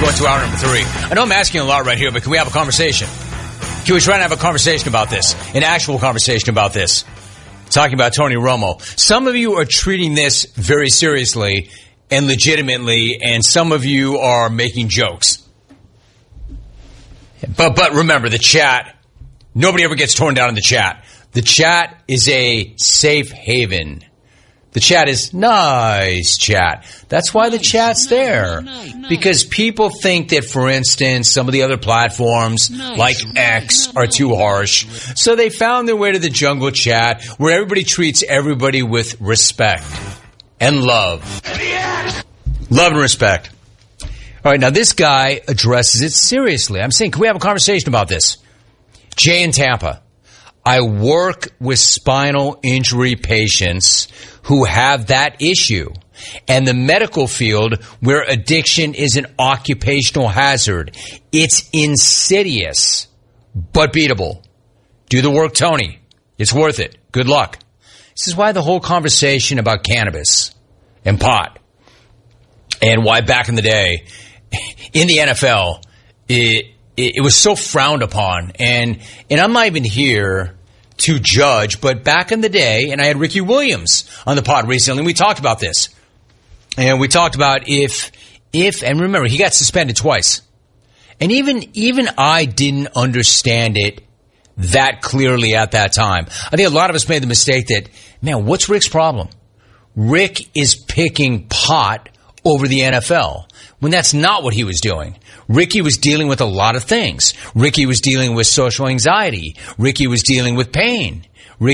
Going to hour number 3. I know I'm asking a lot right here, but can we have a conversation? Can we try and have a conversation about this? An actual conversation about this? Talking about Tony Romo. Some of you are treating this very seriously and legitimately, and some of you are making jokes. But remember, the chat, nobody ever gets torn down in the chat. The chat is a safe haven. The chat is nice chat. That's why the chat's there. Because people think that, for instance, some of the other platforms like X are too harsh. So they found their way to the jungle chat where everybody treats everybody with respect and love. Love and respect. All right, now this guy addresses it seriously. I'm saying, can we have a conversation about this? Jay in Tampa. I work with spinal injury patients who have that issue. And the medical field, where addiction is an occupational hazard, it's insidious, but beatable. Do the work, Tony. It's worth it. Good luck. This is why the whole conversation about cannabis and pot, and why back in the day, in the NFL, it was so frowned upon. And I'm not even here to judge, but back in the day, and I had Ricky Williams on the pod recently, and we talked about this. And we talked about if, and remember, he got suspended twice. And even I didn't understand it that clearly at that time. I think a lot of us made the mistake that, man, what's Rick's problem? Rick is picking pot over the NFL, when that's not what he was doing. Ricky was dealing with a lot of things. Ricky was dealing with social anxiety. Ricky was dealing with pain.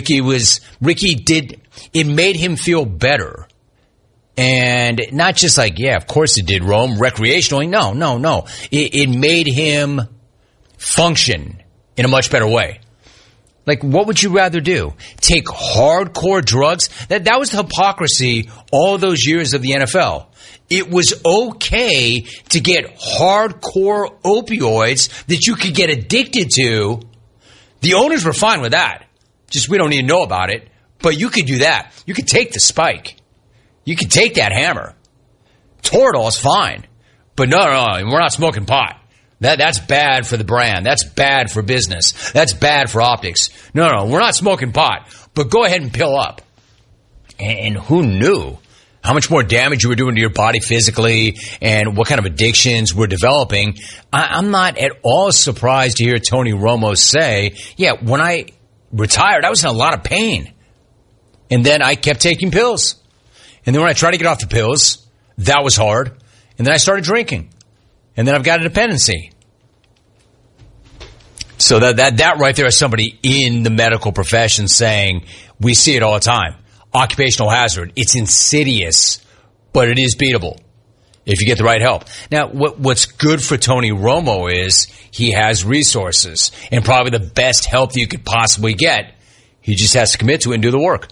It made him feel better. And not just like, yeah, of course it did, Rome, recreationally. No. It made him function in a much better way. Like, what would you rather do? Take hardcore drugs? That was the hypocrisy all those years of the NFL. It was okay to get hardcore opioids that you could get addicted to. The owners were fine with that. Just we don't need to know about it. But you could do that. You could take the spike. You could take that hammer. Toradol is fine. But no, we're not smoking pot. That's bad for the brand. That's bad for business. That's bad for optics. No, we're not smoking pot. But go ahead and pill up. And who knew how much more damage you were doing to your body physically and what kind of addictions we're developing? I'm not at all surprised to hear Tony Romo say, yeah, when I retired, I was in a lot of pain. And then I kept taking pills. And then when I tried to get off the pills, that was hard. And then I started drinking. And then I've got a dependency. So that right there is somebody in the medical profession saying, we see it all the time. Occupational hazard. It's insidious, but it is beatable if you get the right help. Now, what's good for Tony Romo is he has resources and probably the best help that you could possibly get. He just has to commit to it and do the work.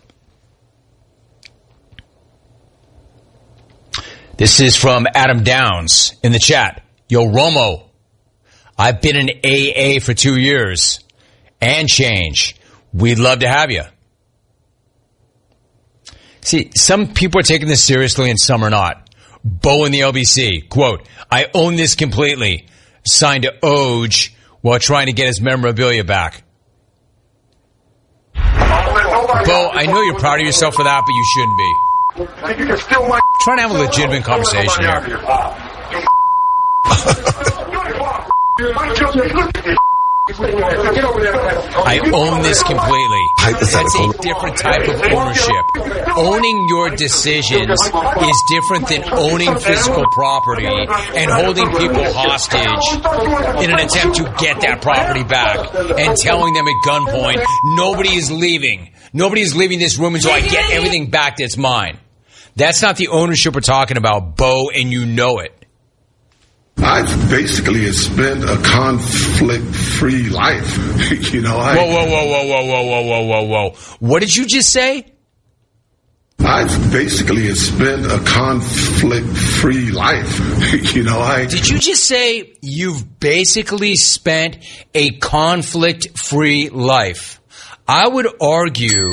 This is from Adam Downs in the chat. Yo, Romo, I've been in AA for 2 years and change. We'd love to have you. See, some people are taking this seriously and some are not. Bo in the LBC, quote, I own this completely. Signed to Oj while trying to get his memorabilia back. Bo, I know you're proud of yourself for that, but you shouldn't be. You can steal my trying to have a legitimate conversation here. I own this completely. That's a different type of ownership. Owning your decisions is different than owning physical property and holding people hostage in an attempt to get that property back and telling them at gunpoint, nobody is leaving. Nobody is leaving this room until I get everything back that's mine. That's not the ownership we're talking about, Bo, and you know it. I've basically spent a conflict-free life. Whoa. What did you just say? I've basically spent a conflict-free life. Did you just say you've basically spent a conflict-free life? I would argue